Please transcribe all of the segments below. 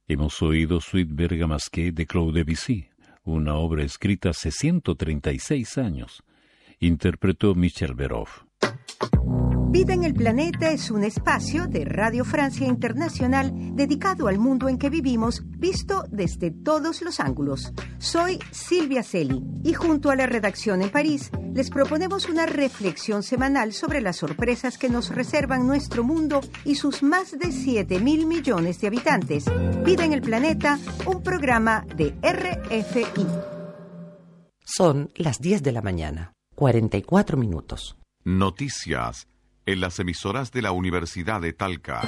Hemos oído Suite Bergamasque de Claude Debussy, una obra escrita hace 136 años. Interpretó Michel Beroff. Vida en el Planeta es un espacio de Radio Francia Internacional dedicado al mundo en que vivimos, visto desde todos los ángulos. Soy Silvia Celi y junto a la redacción en París les proponemos una reflexión semanal sobre las sorpresas que nos reservan nuestro mundo y sus más de 7.000 millones de habitantes. Vida en el Planeta, un programa de RFI. Son las 10 de la mañana, 44 minutos. Noticias en las emisoras de la Universidad de Talca.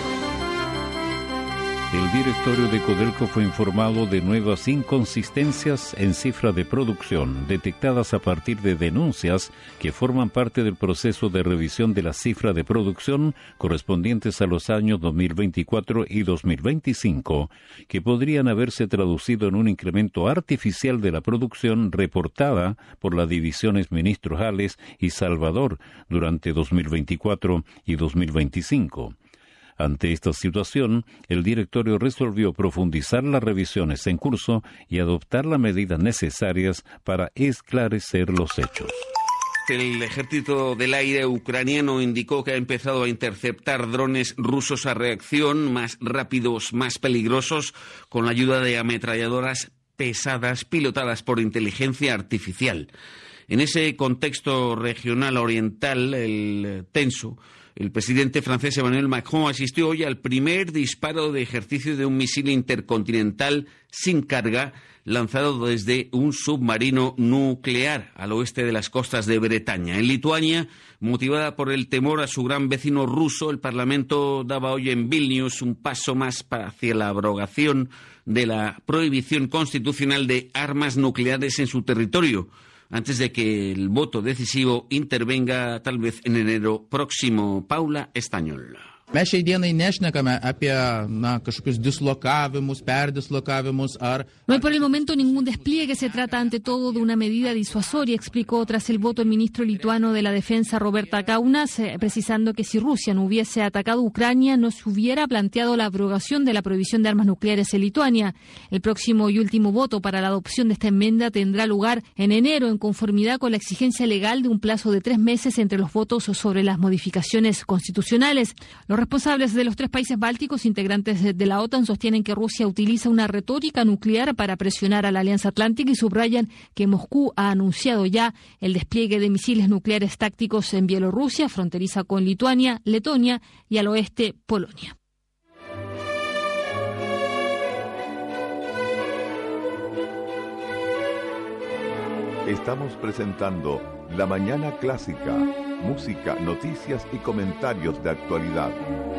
El directorio de Codelco fue informado de nuevas inconsistencias en cifra de producción detectadas a partir de denuncias que forman parte del proceso de revisión de la cifra de producción correspondientes a los años 2024 y 2025, que podrían haberse traducido en un incremento artificial de la producción reportada por las divisiones Ministro Jales y Salvador durante 2024 y 2025. Ante esta situación, el directorio resolvió profundizar las revisiones en curso y adoptar las medidas necesarias para esclarecer los hechos. El ejército del aire ucraniano indicó que ha empezado a interceptar drones rusos a reacción más rápidos, más peligrosos, con la ayuda de ametralladoras pesadas pilotadas por inteligencia artificial. En ese contexto regional oriental, tenso, el presidente francés Emmanuel Macron asistió hoy al primer disparo de ejercicio de un misil intercontinental sin carga lanzado desde un submarino nuclear al oeste de las costas de Bretaña. En Lituania, motivada por el temor a su gran vecino ruso, el Parlamento daba hoy en Vilnius un paso más hacia la abrogación de la prohibición constitucional de armas nucleares en su territorio, antes de que el voto decisivo intervenga tal vez en enero próximo. Paula Estañol. Mes šiai dienai nešnekame apie kažkokius dislocavimus, perdislocavimus ar... No hay por el momento ningún despliegue, se trata ante todo de una medida disuasoria, explicó tras el voto el ministro lituano de la Defensa, Roberta Kaunas, precisando que si Rusia no hubiese atacado Ucrania, no se hubiera planteado la abrogación de la prohibición de armas nucleares en Lituania. El próximo y último voto para la adopción de esta enmienda tendrá lugar en enero, en conformidad con la exigencia legal de un plazo de 3 meses entre los votos sobre las modificaciones constitucionales. Los responsables de los 3 países bálticos, integrantes de la OTAN, sostienen que Rusia utiliza una retórica nuclear para presionar a la Alianza Atlántica y subrayan que Moscú ha anunciado ya el despliegue de misiles nucleares tácticos en Bielorrusia, fronteriza con Lituania, Letonia y al oeste Polonia. Estamos presentando La Mañana Clásica, música, noticias y comentarios de actualidad.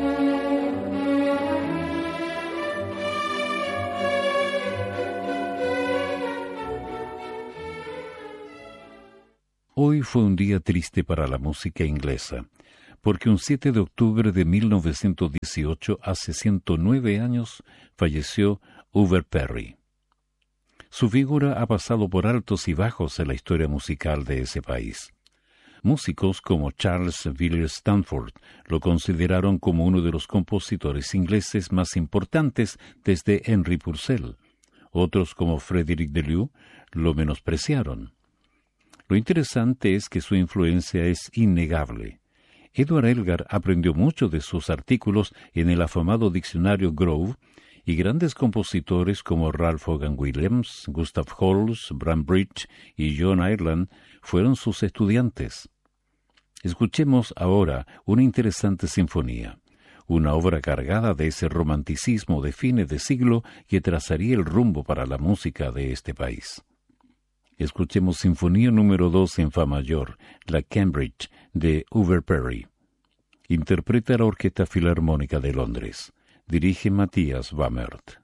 Hoy fue un día triste para la música inglesa, porque un 7 de octubre de 1918, hace 109 años, falleció Hubert Parry. Su figura ha pasado por altos y bajos en la historia musical de ese país. Músicos como Charles Villiers Stanford lo consideraron como uno de los compositores ingleses más importantes desde Henry Purcell. Otros, como Frederick Delisle, lo menospreciaron. Lo interesante es que su influencia es innegable. Edward Elgar aprendió mucho de sus artículos en el afamado diccionario Grove, y grandes compositores como Ralph Vaughan Williams, Gustav Holst, Bram Bridge y John Ireland fueron sus estudiantes. Escuchemos ahora una interesante sinfonía, una obra cargada de ese romanticismo de fines de siglo que trazaría el rumbo para la música de este país. Escuchemos Sinfonía número 2 en Fa mayor, la Cambridge, de Hubert Parry. Interpreta la Orquesta Filarmónica de Londres. Dirige Matthias Wamert.